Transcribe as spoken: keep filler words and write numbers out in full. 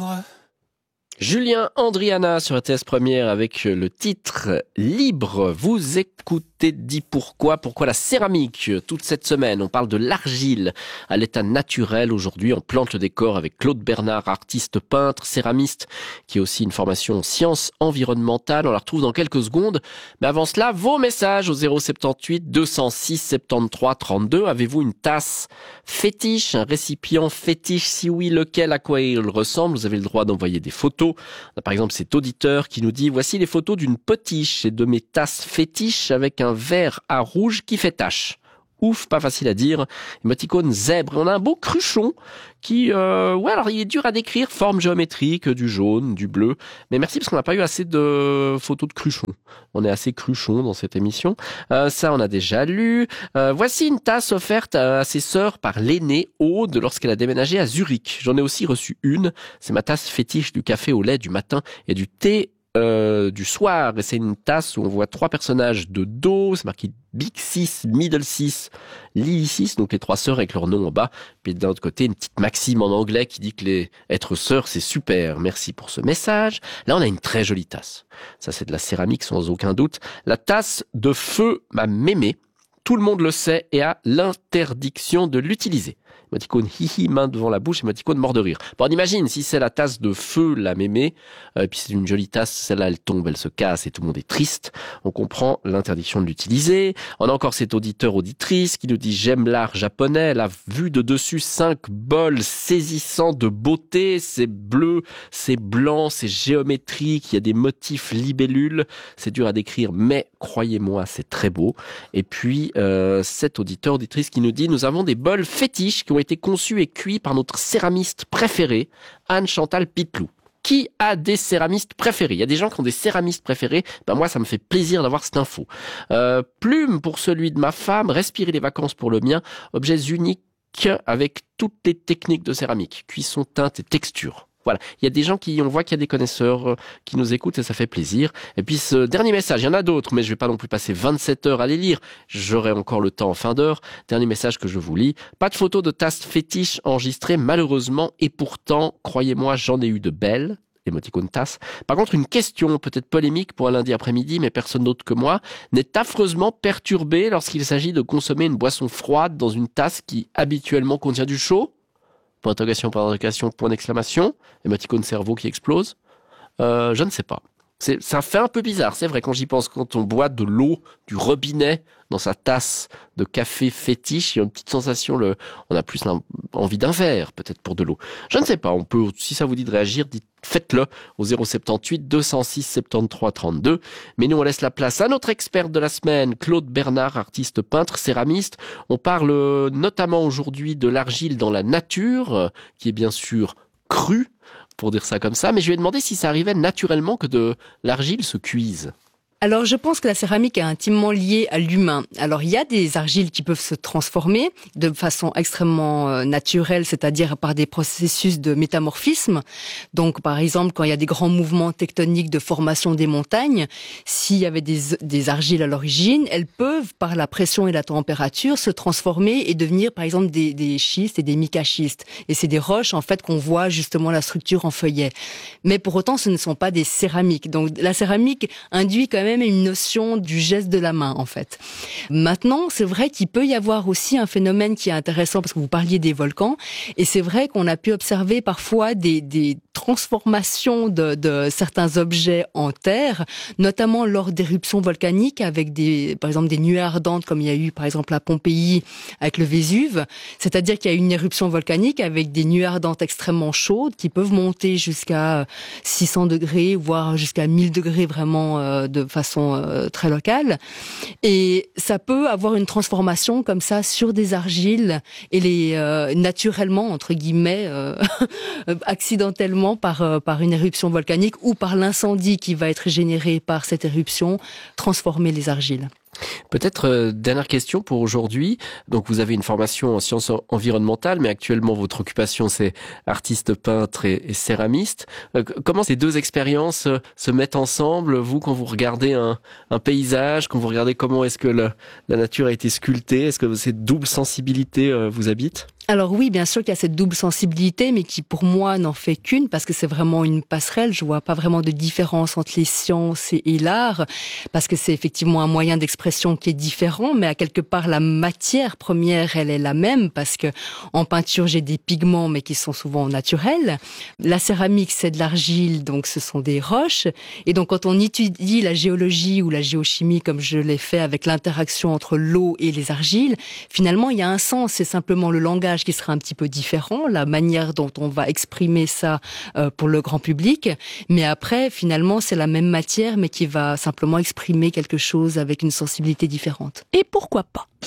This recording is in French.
amoureux. Julien Andriana sur R T S Première avec le titre Libre. Vous écoutez Dis Pourquoi. Pourquoi la céramique? Toute cette semaine, on parle de l'argile à l'état naturel. Aujourd'hui, on plante le décor avec Claude Bernard, artiste peintre, céramiste, qui a aussi une formation en sciences environnementales. On la retrouve dans quelques secondes. Mais avant cela, vos messages au zéro sept-huit deux cent six soixante-treize trente-deux. Avez-vous une tasse fétiche, un récipient fétiche? Si oui, lequel, à quoi il ressemble? Vous avez le droit d'envoyer des photos. On a par exemple cet auditeur qui nous dit « Voici les photos d'une potiche et de mes tasses fétiches avec un verre à rouge qui fait tache. » Ouf, pas facile à dire. Émoticône zèbre. On a un beau cruchon qui, euh, ouais, alors il est dur à décrire, forme géométrique, du jaune, du bleu. Mais merci parce qu'on n'a pas eu assez de photos de cruchon. On est assez cruchon dans cette émission. Euh, ça, on a déjà lu. Euh, voici une tasse offerte à ses sœurs par l'aînée Aude lorsqu'elle a déménagé à Zurich. J'en ai aussi reçu une. C'est ma tasse fétiche du café au lait du matin et du thé Euh, du soir, et c'est une tasse où on voit trois personnages de dos, c'est marqué Big six, Middle six, Lily six, donc les trois sœurs avec leur nom en bas, puis d'un autre côté une petite maxime en anglais qui dit que les être sœurs c'est super. Merci pour ce message. Là on a une très jolie tasse, ça c'est de la céramique sans aucun doute, la tasse de feu ma mémé, tout le monde le sait et a l'interdiction de l'utiliser. Émoticône hihi, main devant la bouche, émoticône mort de rire. Bon, on imagine, si c'est la tasse de feu, la mémé, euh, et puis c'est une jolie tasse, celle-là, elle tombe, elle se casse et tout le monde est triste. On comprend l'interdiction de l'utiliser. On a encore cet auditeur, auditrice, qui nous dit « J'aime l'art japonais, elle a vu de dessus cinq bols saisissants de beauté, c'est bleu, c'est blanc, c'est géométrique, il y a des motifs libellules, c'est dur à décrire, mais croyez-moi, c'est très beau. » Et puis, euh, cet auditeur, auditrice qui nous dit « Nous avons des bols fétiches qui ont été conçus et cuits par notre céramiste préférée, Anne-Chantal Pitlou. » Qui a des céramistes préférés? Il y a des gens qui ont des céramistes préférés. Ben moi, ça me fait plaisir d'avoir cette info. Euh, plume pour celui de ma femme, respirer les vacances pour le mien, objets uniques avec toutes les techniques de céramique, cuisson, teinte et texture. Voilà, il y a des gens qui, on voit qu'il y a des connaisseurs qui nous écoutent et ça fait plaisir. Et puis ce dernier message, il y en a d'autres, mais je vais pas non plus passer vingt-sept heures à les lire. J'aurai encore le temps en fin d'heure. Dernier message que je vous lis. Pas de photos de tasses fétiches enregistrées, malheureusement, et pourtant, croyez-moi, j'en ai eu de belles. Émoticône tasse. Par contre, une question peut-être polémique pour un lundi après-midi, mais personne d'autre que moi, n'est affreusement perturbé lorsqu'il s'agit de consommer une boisson froide dans une tasse qui habituellement contient du chaud? Point d'interrogation, point d'interrogation, point d'exclamation. Émoticône cerveau qui explose. Euh, je ne sais pas. C'est, ça fait un peu bizarre, c'est vrai, quand j'y pense, quand on boit de l'eau du robinet dans sa tasse de café fétiche, il y a une petite sensation, le, on a plus envie d'un verre, peut-être, pour de l'eau. Je ne sais pas, on peut, si ça vous dit de réagir, dites, faites-le au zéro sept-huit deux cent six soixante-treize trente-deux. Mais nous, on laisse la place à notre experte de la semaine, Claude Bernard, artiste peintre, céramiste. On parle notamment aujourd'hui de l'argile dans la nature, qui est bien sûr crue, pour dire ça comme ça, mais je lui ai demandé si ça arrivait naturellement que de l'argile se cuise. Alors, je pense que la céramique est intimement liée à l'humain. Alors, il y a des argiles qui peuvent se transformer de façon extrêmement euh, naturelle, c'est-à-dire par des processus de métamorphisme. Donc, par exemple, quand il y a des grands mouvements tectoniques de formation des montagnes, s'il y avait des, des argiles à l'origine, elles peuvent, par la pression et la température, se transformer et devenir, par exemple, des, des schistes et des micaschistes. Et c'est des roches, en fait, qu'on voit justement la structure en feuillet. Mais pour autant, ce ne sont pas des céramiques. Donc, la céramique induit quand même même une notion du geste de la main, en fait. Maintenant, c'est vrai qu'il peut y avoir aussi un phénomène qui est intéressant, parce que vous parliez des volcans, et c'est vrai qu'on a pu observer parfois des, des transformations de, de certains objets en terre, notamment lors d'éruptions volcaniques, avec des, par exemple, des nuées ardentes, comme il y a eu, par exemple, à Pompéi, avec le Vésuve. C'est-à-dire qu'il y a une éruption volcanique avec des nuées ardentes extrêmement chaudes, qui peuvent monter jusqu'à six cents degrés, voire jusqu'à mille degrés, vraiment, euh, de façon euh, très locale, et ça peut avoir une transformation comme ça sur des argiles et les euh, naturellement entre guillemets euh, accidentellement par euh, par une éruption volcanique ou par l'incendie qui va être généré par cette éruption, transformer les argiles. Peut-être euh, dernière question pour aujourd'hui. Donc vous avez une formation en sciences environnementales, mais actuellement votre occupation c'est artiste peintre et, et céramiste. Euh, comment ces deux expériences euh, se mettent ensemble, vous, quand vous regardez un, un paysage, quand vous regardez comment est-ce que le, la nature a été sculptée, est-ce que cette double sensibilité euh, vous habite ? Alors oui, bien sûr qu'il y a cette double sensibilité, mais qui pour moi n'en fait qu'une, parce que c'est vraiment une passerelle. Je vois pas vraiment de différence entre les sciences et, et l'art, parce que c'est effectivement un moyen d'expression qui est différent, mais à quelque part la matière première, elle est la même, parce que en peinture j'ai des pigments, mais qui sont souvent naturels. La céramique, c'est de l'argile, donc ce sont des roches. Et donc quand on étudie la géologie ou la géochimie, comme je l'ai fait avec l'interaction entre l'eau et les argiles, finalement il y a un sens, c'est simplement le langage qui sera un petit peu différent, la manière dont on va exprimer ça euh, pour le grand public. Mais après, finalement, c'est la même matière, mais qui va simplement exprimer quelque chose avec une sensibilité différente. Et pourquoi pas ?